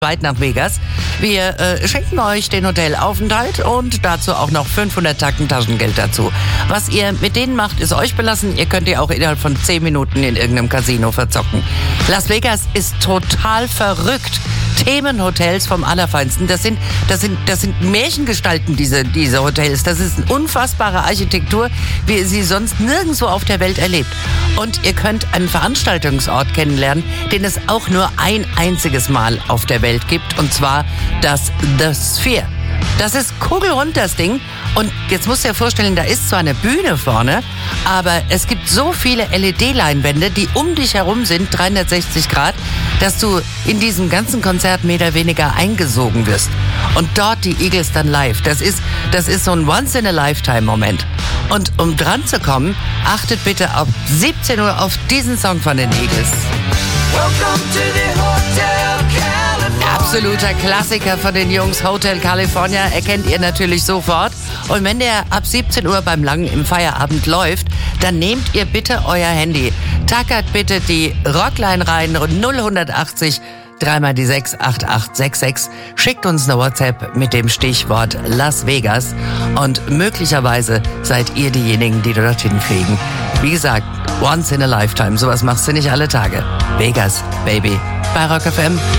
weit nach Vegas. Wir schenken euch den Hotelaufenthalt und dazu auch noch 500 Tacken Taschengeld dazu. Was ihr mit denen macht, ist euch belassen. Ihr könnt auch innerhalb von 10 Minuten in irgendeinem Casino verzocken. Las Vegas ist total verrückt. Themenhotels vom Allerfeinsten. Das sind Märchengestalten, diese Hotels. Das ist eine unfassbare Architektur, wie ihr sie sonst nirgendwo auf der Welt erlebt. Und ihr könnt einen Veranstaltungsort kennenlernen, den es auch nur ein einziges Mal auf der Welt gibt. Und zwar das The Sphere. Das ist kugelrund, das Ding. Und jetzt musst du dir vorstellen, da ist zwar eine Bühne vorne, aber es gibt so viele LED-Leinwände, die um dich herum sind, 360 Grad, dass du in diesem ganzen Konzert mehr oder weniger eingesogen wirst. Und dort die Eagles dann live. Das ist so ein Once-in-a-Lifetime-Moment. Und um dran zu kommen, achtet bitte ab 17 Uhr auf diesen Song von den Eagles. Welcome to the Hotel California. Absoluter Klassiker von den Jungs, Hotel California, erkennt ihr natürlich sofort. Und wenn der ab 17 Uhr beim Langen im Feierabend läuft, dann nehmt ihr bitte euer Handy, tackert bitte die Rockline rein, 0180 3 die 6 8866, schickt uns eine WhatsApp mit dem Stichwort Las Vegas und möglicherweise seid ihr diejenigen, die dorthin fliegen. Wie gesagt, once in a lifetime, sowas machst du nicht alle Tage. Vegas, Baby, bei Rock FM.